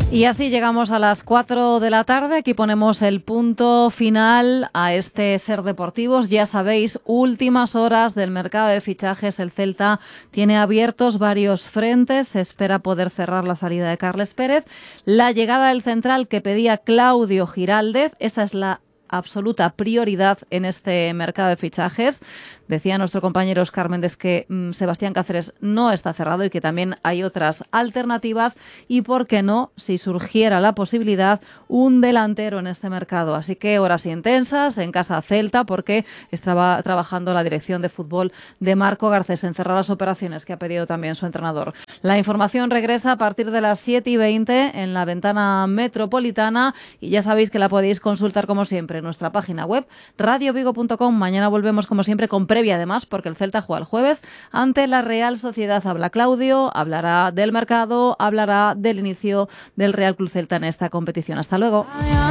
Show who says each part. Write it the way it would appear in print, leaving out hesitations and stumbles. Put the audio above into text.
Speaker 1: Y así llegamos a las 4 de la tarde. Aquí ponemos el punto final a este Ser Deportivos. Ya sabéis, últimas horas del mercado de fichajes. El Celta tiene abiertos varios frentes. Se espera poder cerrar la salida de Carles Pérez. La llegada del central que pedía Claudio Giraldez. Esa es la absoluta prioridad en este mercado de fichajes. Decía nuestro compañero Óscar Méndez que Sebastián Cáceres no está cerrado y que también hay otras alternativas y, ¿por qué no?, si surgiera la posibilidad, un delantero en este mercado. Así que horas intensas en Casa Celta porque estaba trabajando la dirección de fútbol de Marco Garcés en cerrar las operaciones que ha pedido también su entrenador. La información regresa a partir de las 7:20 en la ventana metropolitana y ya sabéis que la podéis consultar como siempre en nuestra página web radiovigo.com. Mañana volvemos como siempre con previa además porque el Celta juega el jueves ante la Real Sociedad. Habla Claudio, hablará del mercado, hablará del inicio del Real Club Celta en esta competición. Hasta luego.